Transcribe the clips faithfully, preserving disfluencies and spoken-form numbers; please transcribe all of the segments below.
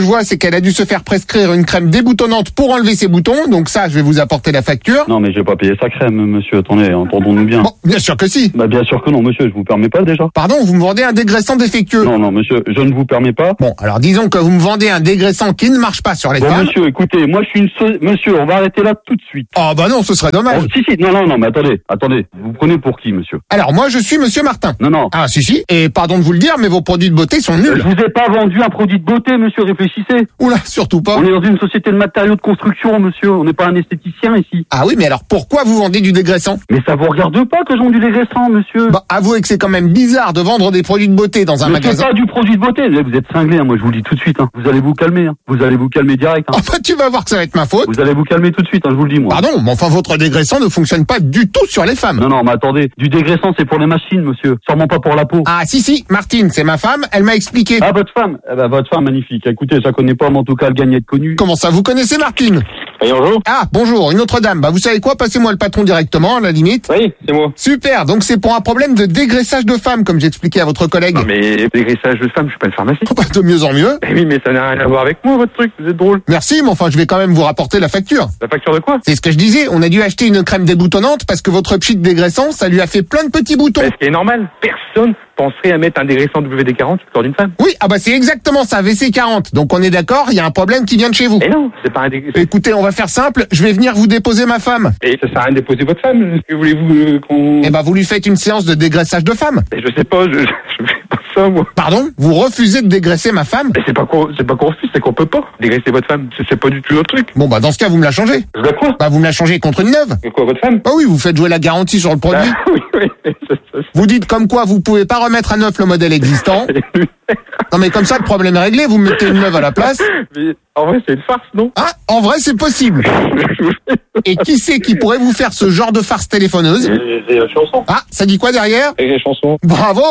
je vois, c'est qu'elle a dû se faire prescrire une crème déboutonnante pour enlever ses boutons. Donc ça, je vais vous apporter la facture. Non, mais je vais pas payer sa crème, monsieur. Attendez, entendons-nous bien. Bon, bien sûr que si. Bah, bien sûr que non, monsieur. Je vous permets pas déjà. Pardon, vous me vendez un dégraissant défectueux. Non, non, monsieur. Je ne vous permets pas. Bon, alors disons que vous me vendez un dégraissant qui ne marche pas sur les Bon, femmes. monsieur, écoutez, moi, je suis une... so- Monsieur, on va arrêter là tout de suite. Oh bah non, ce serait dommage. Oh, si, si. Non, non, non, mais attendez. Attendez. Vous prenez pour qui, monsieur? Alors moi, je suis Monsieur Martin. Non, non. Ah si si. Et pardon de vous le dire, mais vos produits de beauté sont Je nuls. vous ai pas vendu un produit de beauté, monsieur. Réfléchissez. Oula, surtout pas. On est dans une société de matériaux de construction, monsieur. On n'est pas un esthéticien ici. Ah oui, mais alors pourquoi vous vendez du dégraissant? Mais ça vous regarde pas que je vends du dégraissant, monsieur. Bah avouez que c'est quand même bizarre de vendre des produits de beauté dans un Mais c'est magasin. pas du produit de beauté. Vous êtes cinglé, hein. Moi, je vous le dis tout de suite. Hein. Vous allez vous calmer. Hein. Vous allez vous calmer direct. Hein. Oh bah tu vas voir que ça va être ma faute. Vous allez vous calmer tout de suite. Hein, je vous le dis, moi. Pardon, mais enfin votre dégraissant ne fonctionne pas du tout sur les femmes. Non, non, mais attendez. Du dégraissant, c'est pour les machines, monsieur. Sûrement pas pour la peau. Ah si si, Martine, c'est ma femme, elle m'a expliqué. Ah, votre femme. Eh ben, votre femme, magnifique. Écoutez, je la connais pas, mais en tout cas, elle gagne à être connue. Comment ça, vous connaissez Martine? Oui, bonjour. Ah, bonjour, une autre dame. Bah vous savez quoi, passez-moi le patron directement, à la limite. Oui, c'est moi. Super, donc c'est pour un problème de dégraissage de femmes, comme j'expliquais à votre collègue. Non, mais dégraissage de femme, je suis pas une pharmacie. Oh, bah, de mieux en mieux. Eh oui, mais ça n'a rien à voir avec moi, votre truc. Vous êtes drôle. Merci, mais enfin je vais quand même vous rapporter la facture. La facture de quoi? C'est ce que je disais, on a dû acheter une crème déboutonnante parce que votre pchit dégraissant, ça lui a fait plein de petits boutons. Ce qui est normal. Personne penserait à mettre un dégraissant W D quarante sur le corps d'une femme. Oui, ah bah c'est exactement ça, V C quarante. Donc on est d'accord, il y a un problème qui vient de chez vous. Et non, c'est pas un dégraissant. Écoutez, on va faire simple, je vais venir vous déposer ma femme. Et ça sert à rien de déposer votre femme. Que voulez-vous euh, qu'on... Eh bah vous lui faites une séance de dégraissage de femme. Mais je sais pas, je, je, je fais pas ça, moi. Pardon? Vous refusez de dégraisser ma femme? Mais c'est pas qu'on, c'est pas qu'on refuse, c'est qu'on peut pas dégraisser votre femme. C'est, c'est pas du tout notre truc. Bon bah dans ce cas, vous me la changez. Je dois quoi? Bah vous me la changez contre une neuve. Et quoi, votre femme? Bah oui, vous faites jouer la garantie sur le produit. Ah, oui, oui, mais ça, ça, ça- Vous dites comme quoi vous pouvez pas remettre à neuf le modèle existant. Non mais comme ça le problème est réglé, vous mettez une neuve à la place. Mais en vrai, c'est une farce, non? Ah, en vrai c'est possible. Et qui c'est qui pourrait vous faire ce genre de farce téléphoneuse? C'est une chanson. Ah, ça dit quoi derrière? Et les chansons. Bravo.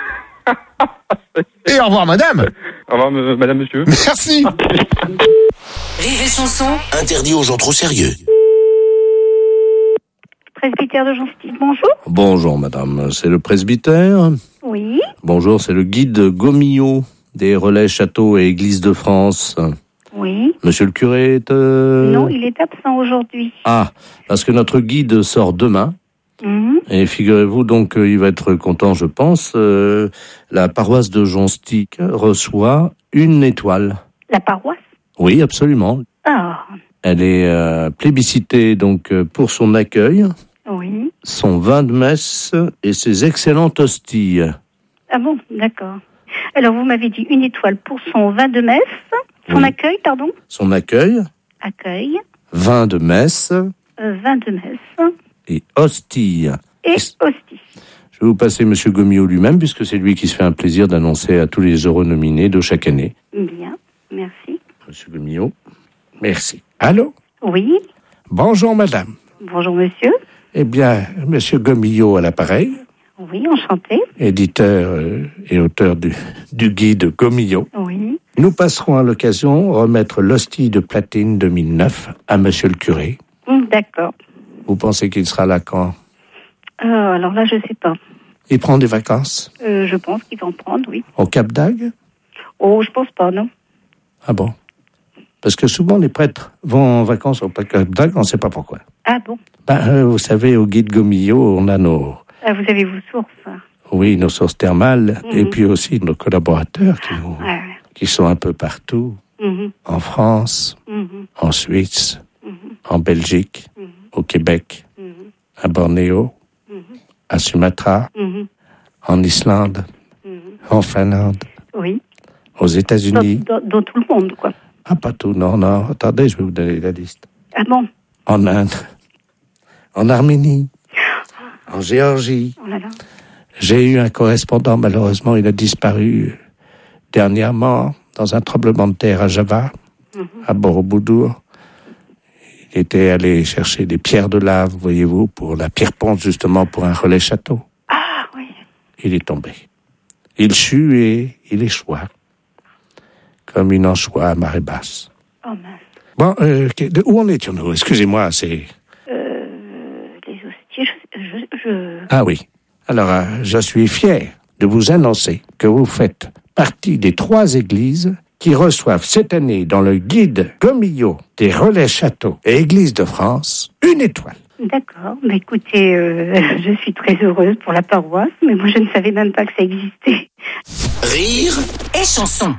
Et au revoir madame. Au revoir, me- madame, monsieur. Merci. Rire et chanson. Interdit aux gens trop sérieux. Presbytère de Jean-Style, bonjour. Bonjour madame, c'est le presbytère. Oui. Bonjour, c'est le guide Gomillot des relais châteaux et églises de France. Oui. Monsieur le curé est... euh, Non, il est absent aujourd'hui. Ah, parce que notre guide sort demain. Mhm. Et figurez-vous donc qu'il va être content, je pense. euh, la paroisse de Jonstic reçoit une étoile. La paroisse? Oui, absolument. Ah, Elle est euh, plébiscitée donc euh, pour son accueil, oui. son vin de messe et ses excellentes hosties. Ah bon, d'accord. Alors, vous m'avez dit une étoile pour son vin de messe. Son Oui. accueil, pardon? Son accueil, Accueil, vin de messe euh, vin de messe et hosties. et hostie. Je vais vous passer Monsieur Gomillot lui-même, puisque c'est lui qui se fait un plaisir d'annoncer à tous les heureux nominés de chaque année. Bien, merci. Monsieur Gomillot, merci. Allô? Oui, Bonjour madame. bonjour monsieur. Eh bien, Monsieur Gomillot à l'appareil, Oui, enchanté. éditeur euh, et auteur du, du guide Gomillot. Oui. Nous passerons à l'occasion remettre l'hostie de platine deux mille neuf à Monsieur le curé. Hum, d'accord. Vous pensez qu'il sera là quand? Euh, alors là, je sais pas. Il prend des vacances Euh, je pense qu'il va en prendre, oui. au Cap d'Agde? Oh, je pense pas, non. Ah bon? Parce que souvent les prêtres vont en vacances au Cap d'Agde, on ne sait pas pourquoi. Ah bon? Ben, euh, vous savez, au guide Gomillot, on a nos, Ah, vous avez vos sources. hein. oui, nos sources thermales, Mhm. et puis aussi nos collaborateurs qui, nous, Ouais. qui sont un peu partout, Mhm, en France, mhm, en Suisse, mhm, en Belgique, mhm, au Québec, mhm, à Bornéo, mhm, à Sumatra, mhm, en Islande, mhm. en Finlande, Oui. aux Dans, États-Unis. dans- dans tout le monde, quoi. Ah, pas tout, non, non, attendez, je vais vous donner la liste. Ah bon? En Inde, en Arménie, en Géorgie. Oh là là. J'ai eu un correspondant, malheureusement, il a disparu dernièrement dans un tremblement de terre à Java, Mhm. à Borobudur. Il était allé chercher des pierres de lave, voyez-vous, pour la pierre ponce, justement, pour un relais château. Ah oui. Il est tombé. Il sut et il échoua, comme une anchois à marée basse. Oh mince. Bon, euh, que- de où en étions-nous? Excusez-moi, c'est... Euh, les hosties, je... je, je... Ah oui. Alors, euh, je suis fier de vous annoncer que vous faites partie des trois églises qui reçoivent cette année dans le guide Gomillot des relais châteaux et églises de France une étoile. D'accord, bah écoutez, euh, je suis très heureuse pour la paroisse, mais moi je ne savais même pas que ça existait. Rire et chanson.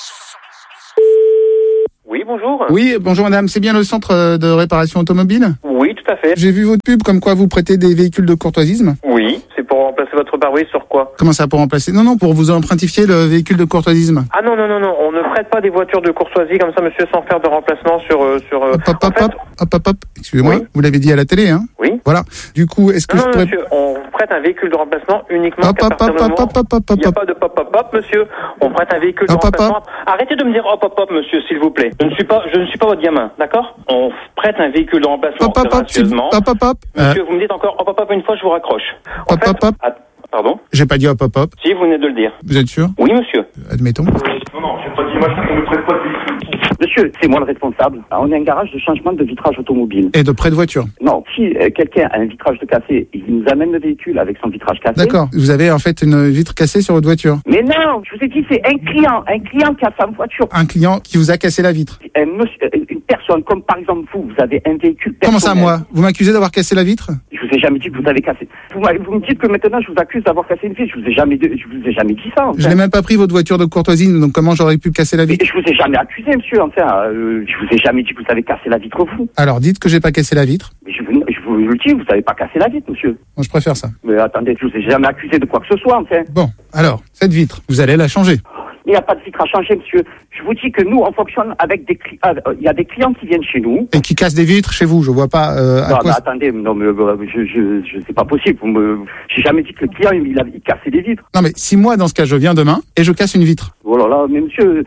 Oui, bonjour. Oui, bonjour madame, c'est bien le centre de réparation automobile ? Oui, tout à fait. J'ai vu votre pub comme quoi vous prêtez des véhicules de courtoisisme. Oui, c'est pour remplacer votre pare-brise sur quoi ? Comment ça pour remplacer ? Non, non, pour vous empruntifier le véhicule de courtoisisme. Ah non, non, non, non, on ne prête pas des voitures de courtoisie comme ça, monsieur, sans faire de remplacement sur... Euh, sur euh, hop, hop, hop, fait... hop, hop, hop, hop, excusez-moi, oui. Vous l'avez dit à la télé, hein ? Oui. Voilà, du coup, est-ce que non, je non, pourrais... monsieur, on prête un véhicule de remplacement uniquement hop, qu'à hop, partir hop, du moment... hop, hop, hop, hop, Il n'y a pas de pop, pop, pop, monsieur. On prête un véhicule hop, de hop, remplacement... hop. Arrêtez de me dire hop, hop, hop, monsieur, s'il vous plaît. Je ne suis pas, je ne suis pas votre gamin, d'accord ? On prête un véhicule de remplacement hop, hop, hop, gracieusement. hop, hop, hop. Monsieur, Euh... vous me dites encore hop, hop, hop, une fois, je vous raccroche. En hop, fait... hop, hop. Ah, pardon ? J'ai pas dit hop, hop, hop. Si, vous venez de le dire. Vous êtes sûr ? Oui, monsieur. Admettons. Non, non, j'ai pas dit moi, on ne prête pas de véhicule. Monsieur, c'est moi le responsable. On est un garage de changement de vitrage automobile. Et de près de voiture. Non, si euh, quelqu'un a un vitrage de cassé, il nous amène le véhicule avec son vitrage cassé. D'accord, vous avez en fait une vitre cassée sur votre voiture. Mais non, je vous ai dit, c'est un client, un client qui a sa voiture. Un client qui vous a cassé la vitre. Un monsieur, une personne, comme par exemple vous, vous avez un véhicule personnel. Comment ça, moi ? Vous m'accusez d'avoir cassé la vitre ? Je vous ai jamais dit que vous avez cassé. Vous, vous me dites que maintenant je vous accuse d'avoir cassé une vitre. Je vous ai jamais, je vous ai jamais dit ça. Enfin. Je n'ai même pas pris votre voiture de courtoisie, donc comment j'aurais pu casser la vitre ? Mais je vous ai jamais accusé, monsieur. Enfin, euh, je vous ai jamais dit que vous avez cassé la vitre, vous. Alors, dites que j'ai pas cassé la vitre. Mais je vous, je vous le dis, vous n'avez pas cassé la vitre, monsieur. Moi, je préfère ça. Mais attendez, je vous ai jamais accusé de quoi que ce soit, enfin. Bon, alors, cette vitre, vous allez la changer. Il n'y a pas de vitre à changer, monsieur. Je vous dis que nous, on fonctionne avec des clients. Euh, il y a des clients qui viennent chez nous. Et qui cassent des vitres chez vous, je vois pas euh, à non, quoi... mais attendez, non, mais euh, je, je, je, c'est pas possible. Vous me, j'ai jamais dit que le client, il, il, a, il cassait des vitres. Non, mais si moi, dans ce cas, je viens demain et je casse une vitre. Oh là là, mais monsieur...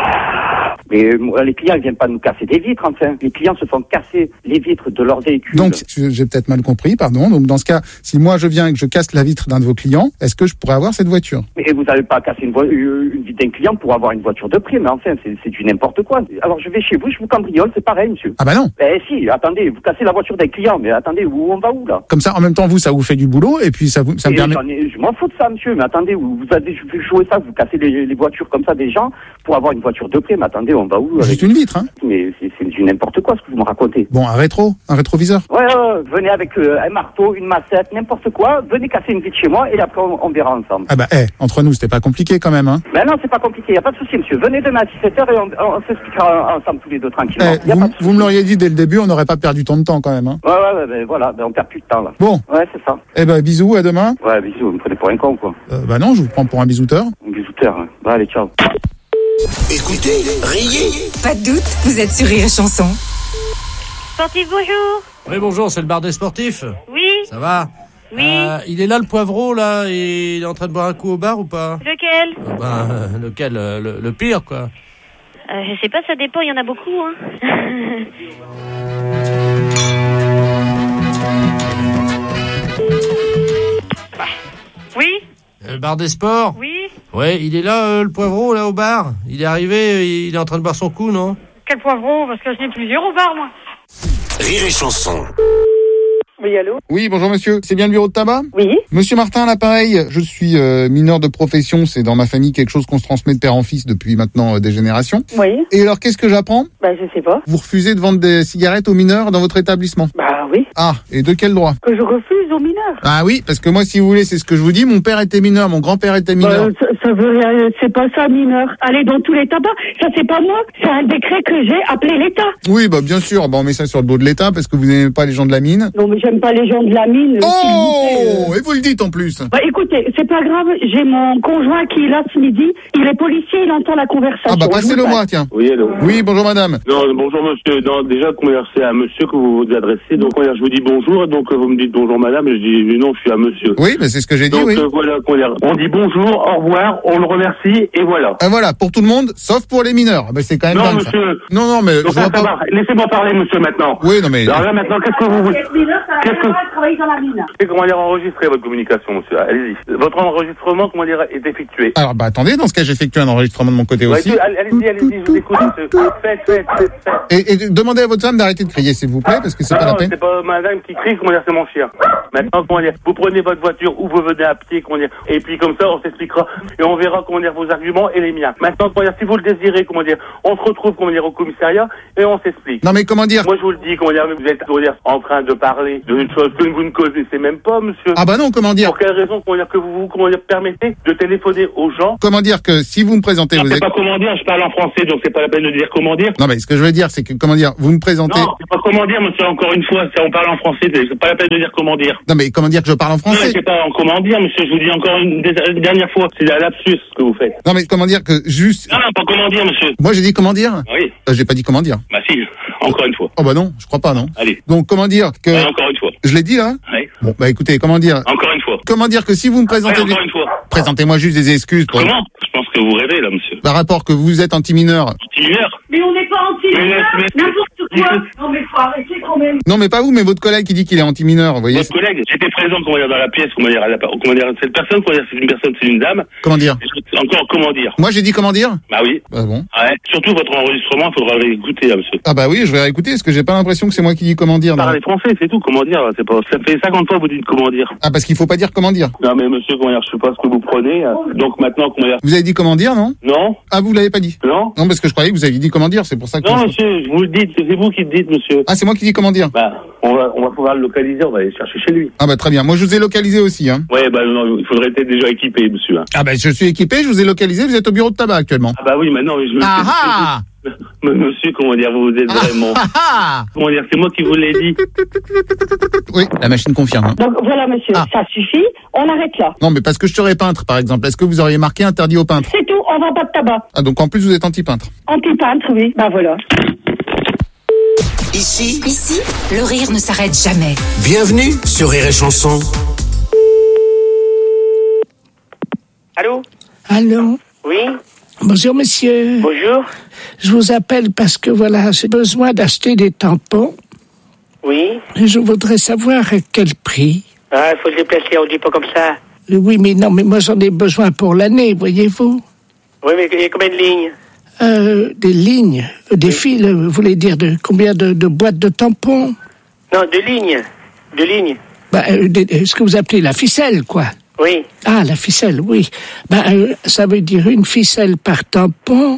Mais euh, les clients, ils viennent pas nous casser des vitres, enfin. Les clients se font casser les vitres de leurs véhicules. Donc, j'ai peut-être mal compris, pardon. Donc, dans ce cas, si moi, je viens et que je casse la vitre d'un de vos clients, est-ce que je pourrais avoir cette voiture ? Mais vous n'allez pas casser une, vo- une vitre d'un client pour avoir une voiture de prix, mais enfin, c'est, c'est du n'importe quoi. Alors, je vais chez vous, je vous cambriole, c'est pareil, monsieur. Ah bah non. Eh si, attendez, vous cassez la voiture d'un client, mais attendez, où on va où, là ? Comme ça, en même temps, vous, ça vous fait du boulot, et puis ça, vous, ça me Et permet... j'en ai, je m'en fous de ça, monsieur, mais attendez, vous, vous avez joué ça, vous cassez les, les voitures comme ça des gens pour avoir une voiture de prix, mais attendez, on va où avec... Juste une vitre, hein. Mais c'est, c'est du n'importe quoi ce que vous me racontez. Bon, un rétro, un rétroviseur. Ouais, ouais, venez avec euh, un marteau, une massette, n'importe quoi, venez casser une vitre chez moi et après on, on verra ensemble. Ah bah, eh, entre nous, c'était pas compliqué quand même, hein. Ben non, c'est pas compliqué, y a pas de souci, monsieur. Venez demain à dix-sept heures et on, on, on s'expliquera ensemble tous les deux tranquillement. Eh, vous, vous me l'auriez dit dès le début, on n'aurait pas perdu tant de temps quand même, hein. Ouais, ouais, ouais, ben voilà, ben on perd plus de temps là. Bon. Ouais, c'est ça. Eh ben, bisous, à demain. Ouais, bisous, vous me prenez pour un con, quoi. Euh, bah non, je vous prends pour un bisouteur. Un bisouteur, hein. Bah allez, ciao. Écoutez, riez. Pas de doute, vous êtes sur Rire et Chanson. Sportif, bonjour. Oui, bonjour, c'est le bar des sportifs. Oui. Ça va ? Oui. Euh, il est là, le poivreau, là, et il est en train de boire un coup au bar ou pas ? Lequel ? Euh, Ben, euh, lequel euh, le, le pire, quoi. euh, Je sais pas, ça dépend, il y en a beaucoup, hein. Oui. Le bar des sports ? Oui. Ouais, il est là, euh, le poivreau, là, au bar. Il est arrivé, il est en train de boire son coup, non ? Quel poivreau ? Parce que j'en ai plusieurs au bar, moi. Rire et chanson. Oui, allô ? Oui, bonjour monsieur. C'est bien le bureau de tabac ? Oui. Monsieur Martin, à l'appareil. Je suis euh, mineur de profession. C'est dans ma famille quelque chose qu'on se transmet de père en fils depuis maintenant euh, des générations. Oui. Et alors, qu'est-ce que j'apprends ? Bah, je sais pas. Vous refusez de vendre des cigarettes aux mineurs dans votre établissement ? Bah oui. Ah, et de quel droit ? Que je refuse aux mineurs. Ah oui, parce que moi, si vous voulez, c'est ce que je vous dis. Mon père était mineur, mon grand-père était mineur. Bah, ça, ça veut rien, c'est pas ça, mineur. Allez dans tous les tabacs, ça c'est pas moi, c'est un décret que j'ai appelé l'État. Oui, bah bien sûr. Bah, on met ça sur le dos de l'État parce que vous n'aimez pas les gens de la mine. Non mais j'aime pas les gens de la mine. Oh, et vous le dites en plus. Bah écoutez, c'est pas grave, j'ai mon conjoint qui est là ce midi, il est policier, il entend la conversation. Ah bah passez-le moi, tiens. Oui, allô. Oui, bonjour madame. Non, bonjour monsieur. Non, déjà, comment dire, c'est à monsieur que vous vous adressez. Donc, comment dire, je vous dis bonjour, donc euh, vous me dites bonjour madame, et je dis non, je suis à monsieur. Oui, mais c'est ce que j'ai dit, donc, oui. euh, voilà, comment dire, on dit bonjour, au revoir, on le remercie, et voilà. Ah voilà, pour tout le monde, sauf pour les mineurs. Bah, c'est quand même Non, dingue, monsieur. ça. Non, non, mais Donc, je vois à pas... savoir, laissez-moi parler, monsieur, maintenant. Oui, non, mais... Alors là, maintenant, qu'est-ce que vous voulez? Qu'est-ce que... travailler dans la mine. Et comment dire, enregistrer votre communication, monsieur. Allez-y. Votre enregistrement, comment dire, est effectué. Alors, bah, attendez, dans ce cas, j'effectue un enregistrement de mon côté Ouais, aussi. tu- allez-y, allez-y, je vous écoute, monsieur. Faites, faites, faites, faites. Et, et demandez à votre femme d'arrêter de crier, s'il vous plaît, parce que c'est Ah pas non, la peine. c'est pas, euh, madame qui crie, comment dire, c'est mon chien. Maintenant, comment dire, vous prenez votre voiture ou vous venez à pied, comment dire, et puis comme ça, on s'expliquera et on verra, comment dire, vos arguments et les miens. Maintenant, comment dire, si vous le désirez, comment dire, on se retrouve, comment dire, au commissariat et on s'explique. Non mais comment dire? Moi, je vous le dis, comment dire, vous êtes, comment dire, en train de parler d'une chose que vous ne connaissez même pas, monsieur. Ah bah non, comment dire? Pour quelle raison, comment dire, que vous vous, comment dire, permettez de téléphoner aux gens? Comment dire que si vous me présentez... Non, vous c'est êtes... pas comment dire, je parle en français, donc c'est pas la peine de dire comment dire. Non mais ce que je veux dire, c'est que, comment dire, vous me présentez... Non, c'est pas comment dire, monsieur, encore une fois, c'est on parle en français, c'est pas la peine de dire comment dire. Non mais comment dire que je parle en Non, français? c'est pas en comment dire, monsieur, je vous dis encore une, des- une dernière fois, c'est un lapsus ce que vous faites. Non mais comment dire que juste... Non, non, pas comment dire, monsieur. Moi j'ai dit comment dire? Oui. Euh, j'ai pas dit comment dire. Bah si, encore une fois. Oh bah non, je crois pas non. Allez. Donc comment dire que... Ouais, encore une fois. Je l'ai dit là? Oui. Bon bah écoutez, comment dire... Encore une fois. Comment dire que si vous me présentez... Ouais, encore des- une fois. Présentez-moi juste des excuses pour... Comment? Je pense que vous rêvez, là, monsieur. Par rapport que vous êtes anti-mineur. Anti-mineur? Mais on n'est pas anti-mineur, Mais- mais- n'importe quoi. Non mais faut arrêter quand même. Non mais pas vous, mais votre collègue qui dit qu'il est anti-mineur, vous voyez. Votre collègue, j'étais présent, comment dire, dans la pièce, comment dire, à la, comment dire, cette personne, comment dire, c'est une personne, c'est une dame. Comment dire? Encore, comment dire? Moi j'ai dit comment dire? Bah oui. Bah bon. Ouais. Surtout votre enregistrement, il faudra l'écouter, là, monsieur. Ah bah oui, je vais réécouter, parce que j'ai pas l'impression que c'est moi qui dis comment dire. non. Parlez français, c'est tout, comment dire, c'est pas, ça fait cinquante fois que vous dites comment dire. Ah parce qu'il faut pas dire comment dire. Non, mais monsieur, comment dire, je sais pas ce que vous prenez, hein. Donc maintenant, comment dire? Vous avez dit comment dire, non? Non. Ah vous l'avez pas dit? Non. Non parce que je croyais que vous aviez dit comment dire, c'est pour ça que... Non, monsieur, vous le dites, c'est vous qui le dites, monsieur. Ah c'est moi qui dis comment dire? Bah, on va, on va pouvoir le localiser, on va aller chercher chez lui. Ah bah très bien, moi je vous ai localisé aussi, hein. Ouais, bah non, il faudrait être déjà équipé, monsieur. Hein. Ah bah je suis équipé, je vous ai localisé, vous êtes au bureau de tabac actuellement. Ah bah oui, maintenant, je... Ah ah. Mais monsieur, comment dire, vous êtes vraiment... Ah ah. Comment dire, c'est moi qui vous l'ai dit. Oui, la machine confirme. hein. Donc voilà monsieur, Ah. ça suffit, on arrête là. Non mais parce que je serais peintre par exemple, est-ce que vous auriez marqué interdit aux peintres? C'est tout, on vend pas de tabac. Ah donc en plus vous êtes anti-peintre. Anti-peintre, oui, bah voilà. Ici, Ici, le rire ne s'arrête jamais. bienvenue sur Rire et Chanson. Allô? Allô? Oui? Bonjour, monsieur. Bonjour? Je vous appelle parce que, voilà, j'ai besoin d'acheter des tampons. Oui? Et je voudrais savoir à quel prix. Ah, il faut se déplacer, on dit pas comme ça. Euh, Oui, mais non, mais moi j'en ai besoin pour l'année, voyez-vous. Oui, mais il y a combien de lignes? Euh, des lignes, euh, des fils, euh, vous voulez dire de combien de, de boîtes de tampons? Non, deux lignes. Deux lignes. Bah, euh, des- euh, ce que vous appelez la ficelle, quoi. Oui. Ah, la ficelle, oui. Ben, euh, ça veut dire une ficelle par tampon.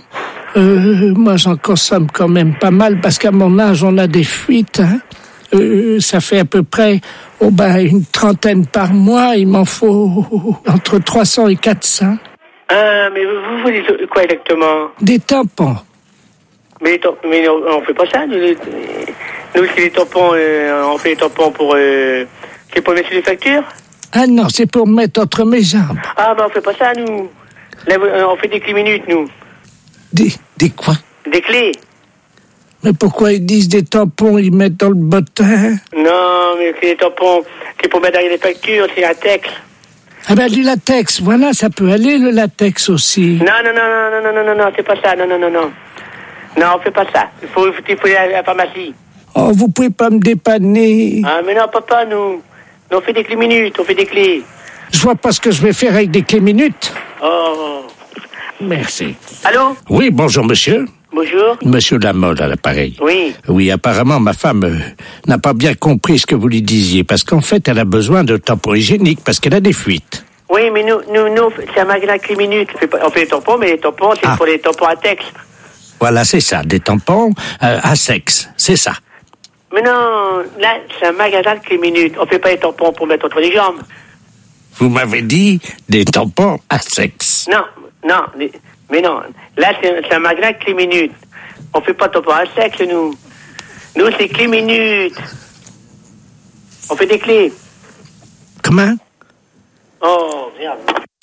Euh, moi, j'en consomme quand même pas mal parce qu'à mon âge, on a des fuites. Hein. Euh, ça fait à peu près oh, ben, une trentaine par mois. Il m'en faut entre trois cents et quatre cents. Ah, mais vous, vous voulez quoi exactement? Des tampons. Mais, les tam- mais on, on fait pas ça, nous. les- Nous, c'est les tampons, euh, on fait les tampons pour... Euh, c'est pour mettre sur les factures? Ah non, c'est pour mettre entre mes jambes. Ah, ben on fait pas ça, nous. Là, vous- euh, on fait des clés minutes, nous. Des, des quoi? Des clés? Mais pourquoi ils disent des tampons, ils mettent dans le bottin? Non, mais c'est des tampons, c'est pour mettre derrière les factures, c'est latex. Ah ben du latex, voilà, ça peut aller le latex aussi. Non, non, non, non, non, non, non, non, c'est pas ça, non, non, non, non. Non, on fait pas ça. Il faut, il faut aller à la pharmacie. Oh, vous pouvez pas me dépanner. Ah, mais non, papa, nous. Nous, on fait des clés minutes, on fait des clés. Je vois pas ce que je vais faire avec des clés minutes. Oh. Merci. Allô? Oui, bonjour monsieur. Bonjour. Monsieur Lamolle à l'appareil. Oui. Oui, apparemment, ma femme euh, n'a pas bien compris ce que vous lui disiez, parce qu'en fait, elle a besoin de tampons hygiéniques, parce qu'elle a des fuites. Oui, mais nous, nous, nous, c'est un magasin clés minutes. On fait, pas- on fait les tampons, mais les tampons, c'est Ah. pour les tampons à texte. Voilà, c'est ça, des tampons euh, à sexe, c'est ça. Mais non, là, c'est un magasin de clés minutes. On fait pas les tampons pour mettre entre les jambes. Vous m'avez dit des tampons à sexe. Non, non, les- mais non. Là, c'est c'est un magasin de clés minutes. On fait pas de tampons à sexe, nous. Nous, c'est clés minutes. On fait des clés. Comment? Oh, merde.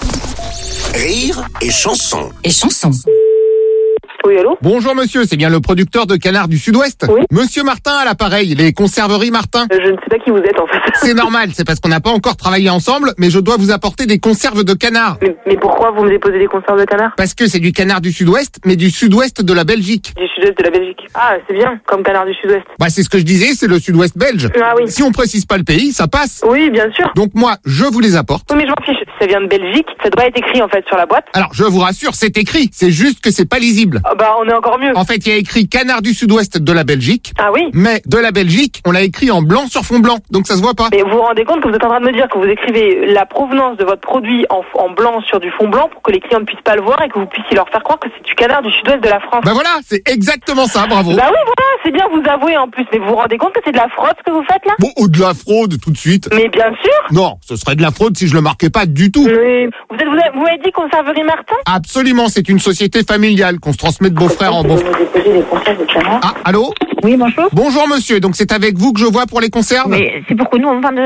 Rire et Chanson. Et chanson. Oui, allô? Bonjour monsieur, c'est bien le producteur de Canard du Sud-Ouest? Oui. Monsieur Martin à l'appareil, les conserveries Martin. Euh, Je ne sais pas qui vous êtes en fait. C'est normal, c'est parce qu'on n'a pas encore travaillé ensemble, mais je dois vous apporter des conserves de canard. Mais, mais pourquoi vous me déposez des conserves de canard? Parce que c'est du canard du Sud-Ouest, mais du Sud-Ouest de la Belgique. Du sud-est de la Belgique. Ah, c'est bien, comme canard du sud-ouest. Bah c'est ce que je disais, c'est le Sud-Ouest belge. Ah oui. Si on précise pas le pays, ça passe. Oui, bien sûr. Donc moi, je vous les apporte. Oui, mais je m'en fiche. Ça vient de Belgique. Ça doit être écrit en fait sur la boîte. Alors, je vous rassure, c'est écrit. C'est juste que c'est pas lisible. Ah bah, on est encore mieux. En fait, il y a écrit Canard du Sud-Ouest de la Belgique. Ah oui? Mais de la Belgique, on l'a écrit en blanc sur fond blanc, donc ça se voit pas. Mais vous vous rendez compte que vous êtes en train de me dire que vous écrivez la provenance de votre produit en, en blanc sur du fond blanc pour que les clients ne puissent pas le voir et que vous puissiez leur faire croire que c'est du canard du Sud-Ouest de la France. Bah voilà, c'est exactement ça, bravo. Bah oui, voilà, c'est bien, vous avouez en plus. Mais vous vous rendez compte que c'est de la fraude ce que vous faites là? Bon, ou de la fraude tout de suite. Mais bien sûr. Non, ce serait de la fraude si je le marquais pas du tout. Mais vous êtes, vous avez, vous m'avez dit Conserverie Martin? Absolument, c'est une société familiale qu'on se transmet de beau-frère en beau-frère. Ah, allô? Oui, bonjour. Bonjour monsieur, donc c'est avec vous que je vois pour les conserves? Mais c'est pour que nous on vende